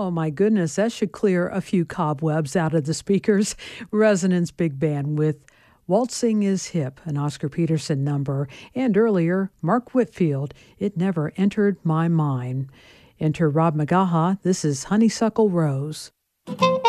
Oh my goodness, that should clear a few cobwebs out of the speakers. Resonance Big Band with Waltzing is Hip, an Oscar Peterson number, and earlier, Mark Whitfield, It Never Entered My Mind. Enter Rob Magaha, this is Honeysuckle Rose.